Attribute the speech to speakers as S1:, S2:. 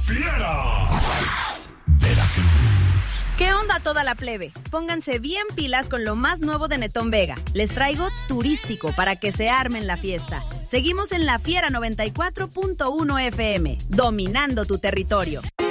S1: Fiera. Veracruz.
S2: ¿Qué onda toda la plebe? Pónganse bien pilas con lo más nuevo de Netón Vega. Les traigo Turístico para que se armen la fiesta. Seguimos en La Fiera 94.1 FM, dominando tu territorio.